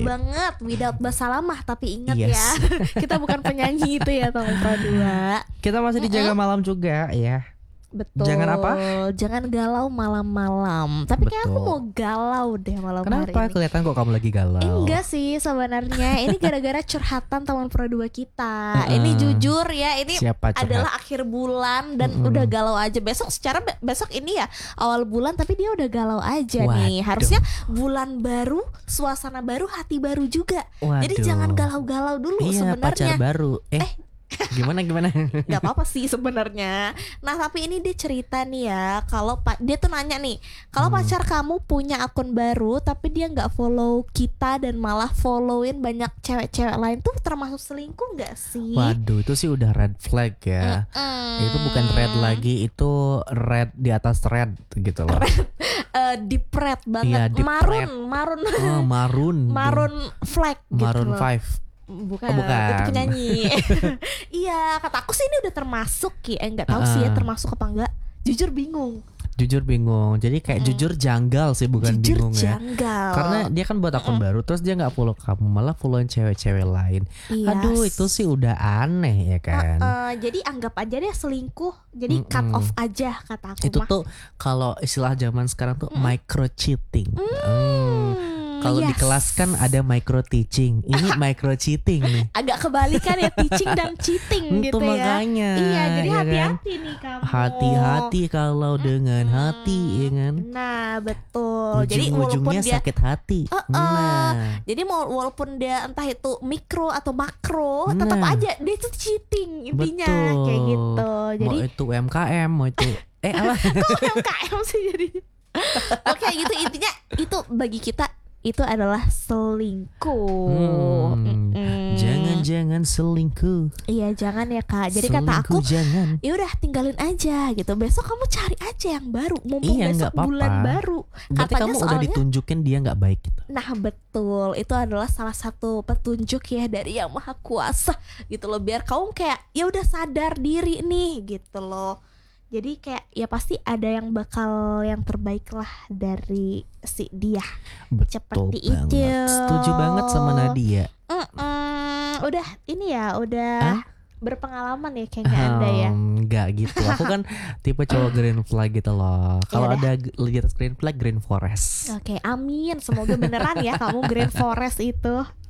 banget. Without Basalamah, tapi ingat Yes. ya, kita bukan penyanyi itu ya teman Pro 2. Kita masih dijaga malam juga ya. Betul. Jangan apa? Jangan galau malam-malam. Tapi kayak aku Betul. mau galau deh malam hari Kenapa? ini. Kelihatan kok kamu lagi galau. Enggak sih sebenarnya. Ini gara-gara curhatan teman Pro 2 kita. Mm-mm. Ini jujur ya, ini Siapa curhat? adalah akhir bulan dan udah galau aja. Besok ini ya awal bulan, tapi dia udah galau aja nih. Waduh. Harusnya bulan baru, suasana baru, hati baru juga. Jadi Waduh. jangan galau-galau dulu Iya, sebenarnya. pacar baru. Gimana? Gak apa-apa sih sebenarnya. Nah tapi ini dia cerita nih ya, kalau dia tuh nanya nih, kalau pacar kamu punya akun baru tapi dia nggak follow kita dan malah followin banyak cewek-cewek lain, tuh termasuk selingkuh nggak sih? Waduh, itu sih udah red flag ya. Itu bukan red lagi, itu red di atas red gitu loh. Deep red Iya, banget. deep red. Marun Oh, Maroon flag gitu Maroon loh. 5. Bukan, Oh, bukan. itu penyanyi. Iya, kata aku sih ini udah termasuk ya. Nggak tahu sih ya termasuk apa enggak. Jujur bingung. Jujur bingung. Jadi kayak jujur janggal sih, bukan Jujur bingung ya. janggal. Karena dia kan buat akun baru, terus dia nggak follow kamu, malah followin cewek-cewek lain. Yes. Aduh, itu sih udah aneh ya kan. Jadi anggap aja deh selingkuh. Jadi cut off aja kata aku Itu mah. tuh kalau istilah zaman sekarang tuh micro cheating. Kalau di yes. kelas kan ada micro teaching, ini micro cheating nih. Agak kebalikan ya, teaching dan cheating Itu gitu ya. makanya, Iya, jadi ya kan? hati-hati nih kamu. Hati-hati kalau dengan hati, ya kan. Nah, betul. Jadi walaupun Ujung-ujungnya dia sakit hati. Nah, jadi walaupun dia entah itu mikro atau makro, tetap Nah. aja dia itu cheating intinya. betul. Kayak gitu. Jadi mau itu UMKM, mau itu apa? kok UMKM sih jadi. Oke, gitu intinya itu bagi kita itu adalah selingkuh. Jangan selingkuh. Iya, jangan ya Kak. Jadi kata aku, Selingkuh jangan. ya udah tinggalin aja gitu. Besok kamu cari aja yang baru. Mumpung Iya, besok nggak apa-apa. bulan baru. Berarti Katanya kamu udah soalnya. ditunjukin dia nggak baik gitu. Nah betul, itu adalah salah satu petunjuk ya dari Yang Maha Kuasa gitu loh, biar kamu kayak ya udah sadar diri nih gitu loh. Jadi kayak ya pasti ada yang bakal yang terbaik lah dari si dia. Betul Seperti banget. itu. Setuju banget sama Nadia. Udah ini ya, udah berpengalaman ya kayaknya Anda ya. Enggak gitu. Aku kan tipe cowok green flag gitu loh. Kalau Yaudah. ada di atas green flag, green forest. Oke, amin. Semoga beneran ya kamu Green Forest itu.